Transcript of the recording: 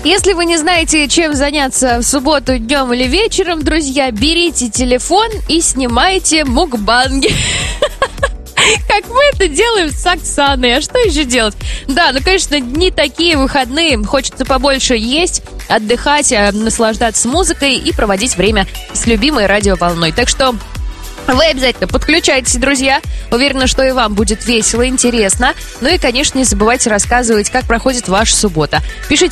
Если вы не знаете, чем заняться в субботу днем или вечером, друзья, берите телефон и снимайте мукбанги. Как мы это делаем с Оксаной. А что еще делать? Да, ну, конечно, дни такие, выходные. Хочется побольше есть, отдыхать, наслаждаться музыкой и проводить время с любимой радиоволной. Так что вы обязательно подключайтесь, друзья. Уверена, что и вам будет весело, интересно. Ну и, конечно, не забывайте рассказывать, как проходит ваша суббота. Пишите